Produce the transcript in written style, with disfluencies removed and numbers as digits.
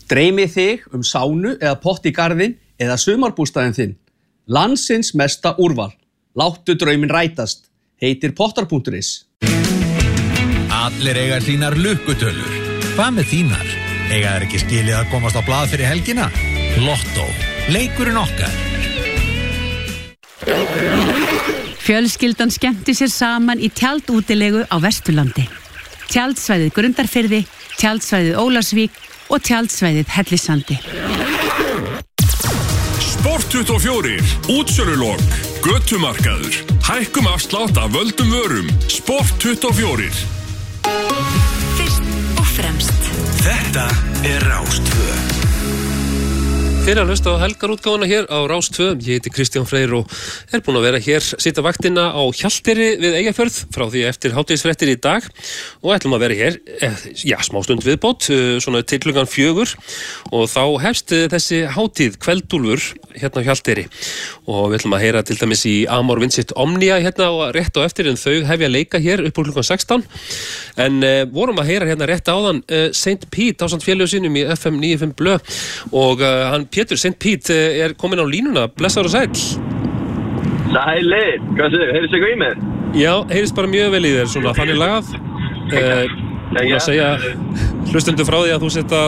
Dreymið þig sánu eða pott í garðinn eða sumarbústaðinn þinn. Landsins mesta úrval. Láttu drauminn rætast. Heitir pottar.is. Allir eiga sínar lukkutölur. Hvað með þínar? Eiga þær ekki skilið að komast á blað fyrir helgina? Lottó. Leikurinn okkar. Fjölskyldan skemmti sér saman í tjaldútilegu á Vesturlandi. Tjaldsvæðið Grundarfirði, tjaldsvæðið Ólafsvík og tjaldsvæðið Hellisandi. Sport 24, útsölulok, götumarkaður, hækkum afslátt af völdum vörum. Sport 24. Fyrst og fremst. Þetta Rás 2. Þið að hlusta á helgarútgáfuna hér á Rás 2. Ég heiti Kristján Freyr og búinn að vera hér, sitja vaktina á Hjalteyri við Eyjafjörð frá því eftir hádegisfréttir í dag og ætlum að vera hér, smá stund viðbót, svona til klukkan 4 og þá hefst þessi hátíð Kveldúlfur hérna á Hjalteyri og við ætlum að heyra til dæmis í Amor Vincit Omnia hérna og rétt á eftir en þau hefja leika hér upp úr klukkan 16 en vorum að heyra hérna rétt áðan St. Pete ásamt félögum sínum í FM 95 Blö og hann Pétur St. Pete komin á línuna, blessaður og sæll. Sælir, hvað séu, heyrðist eitthvað í mér? Já, heyrðist bara mjög vel í þér, svona þannig lagað. Ég að segja hlustendur frá því að þú sett að